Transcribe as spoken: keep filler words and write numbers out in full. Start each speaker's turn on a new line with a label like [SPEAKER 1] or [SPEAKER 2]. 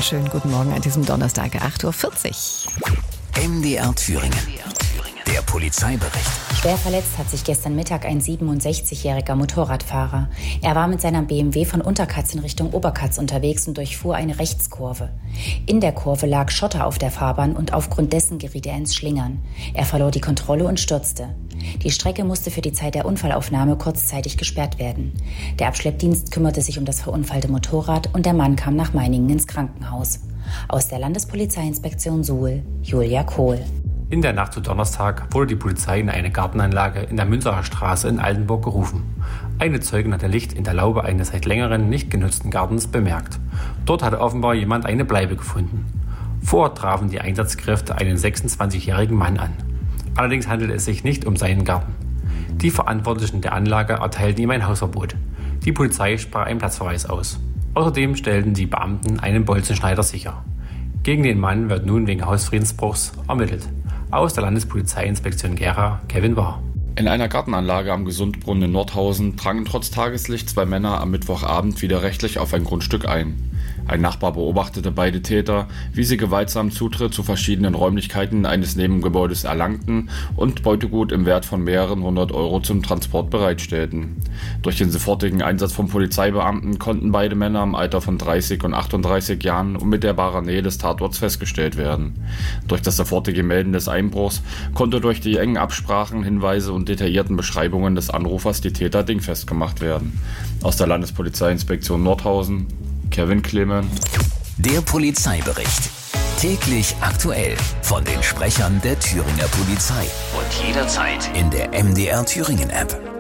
[SPEAKER 1] Einen schönen guten Morgen an diesem Donnerstag, acht Uhr vierzig.
[SPEAKER 2] M D R Thüringen. Der Polizeibericht.
[SPEAKER 3] Schwer verletzt hat sich gestern Mittag ein siebenundsechzigjähriger Motorradfahrer. Er war mit seinem B M W von Unterkatz in Richtung Oberkatz unterwegs und durchfuhr eine Rechtskurve. In der Kurve lag Schotter auf der Fahrbahn und aufgrund dessen geriet er ins Schlingern. Er verlor die Kontrolle und stürzte. Die Strecke musste für die Zeit der Unfallaufnahme kurzzeitig gesperrt werden. Der Abschleppdienst kümmerte sich um das verunfallte Motorrad und der Mann kam nach Meiningen ins Krankenhaus. Aus der Landespolizeiinspektion Suhl, Julia Kohl.
[SPEAKER 4] In der Nacht zu Donnerstag wurde die Polizei in eine Gartenanlage in der Münzerer Straße in Altenburg gerufen. Eine Zeugin hatte Licht in der Laube eines seit längerem nicht genutzten Gartens bemerkt. Dort hatte offenbar jemand eine Bleibe gefunden. Vor Ort trafen die Einsatzkräfte einen sechsundzwanzigjährigen Mann an. Allerdings handelte es sich nicht um seinen Garten. Die Verantwortlichen der Anlage erteilten ihm ein Hausverbot. Die Polizei sprach einen Platzverweis aus. Außerdem stellten die Beamten einen Bolzenschneider sicher. Gegen den Mann wird nun wegen Hausfriedensbruchs ermittelt. Aus der Landespolizeiinspektion Gera, Kevin Wahr.
[SPEAKER 5] In einer Gartenanlage am Gesundbrunnen in Nordhausen drangen trotz Tageslicht zwei Männer am Mittwochabend widerrechtlich auf ein Grundstück ein. Ein Nachbar beobachtete beide Täter, wie sie gewaltsam Zutritt zu verschiedenen Räumlichkeiten eines Nebengebäudes erlangten und Beutegut im Wert von mehreren hundert Euro zum Transport bereitstellten. Durch den sofortigen Einsatz von Polizeibeamten konnten beide Männer im Alter von dreißig und achtunddreißig Jahren unmittelbarer Nähe des Tatorts festgestellt werden. Durch das sofortige Melden des Einbruchs konnte durch die engen Absprachen, Hinweise und detaillierten Beschreibungen des Anrufers die Täter dingfest gemacht werden. Aus der Landespolizeiinspektion Nordhausen, Kevin Clement.
[SPEAKER 2] Der Polizeibericht. Täglich aktuell von den Sprechern der Thüringer Polizei. Und jederzeit in der M D R Thüringen App.